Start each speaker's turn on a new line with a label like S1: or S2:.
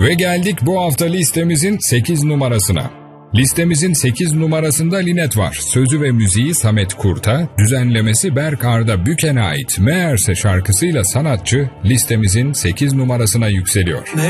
S1: Ve geldik bu hafta listemizin 8 numarasına. Listemizin 8 numarasında Linet var. Sözü ve müziği Samet Kurt'a, düzenlemesi Berk Arda Büken'e ait Meğerse şarkısıyla sanatçı listemizin 8 numarasına yükseliyor.